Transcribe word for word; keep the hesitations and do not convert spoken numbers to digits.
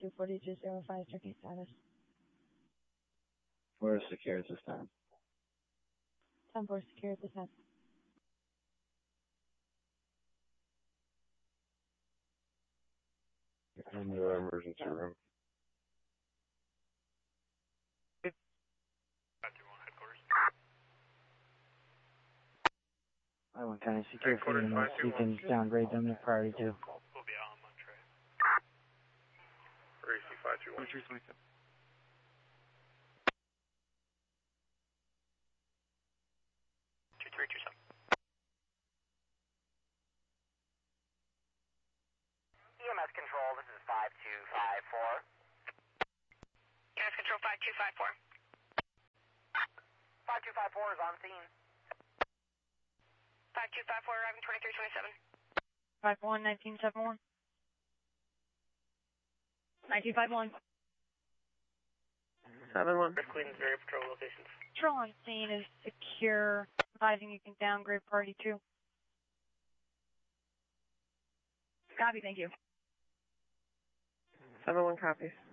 two forty-two zero five, checking status. We're secure at this time. ten four secure at this time. In the emergency room. I one County secure for you know, you can downgrade them to priority two. We'll be out on Monterey. R A C five two one. two three two seven. E M S control, this is five two five four. E M S control five two five four. five two five four is on scene. five two five four arriving twenty-three twenty-seven. five one nineteen seventy-one. nineteen fifty-one. seven one. Cleveland's area patrol locations. Patrol on scene is secure. Advising you can downgrade party two. Copy, thank you. seven one copies.